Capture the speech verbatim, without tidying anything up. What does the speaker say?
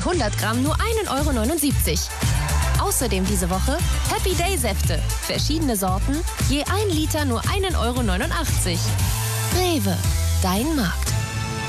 hundert Gramm nur ein Euro neunundsiebzig. Außerdem diese Woche Happy Day Säfte. Verschiedene Sorten, je ein Liter nur ein Euro neunundachtzig. Rewe, dein Markt.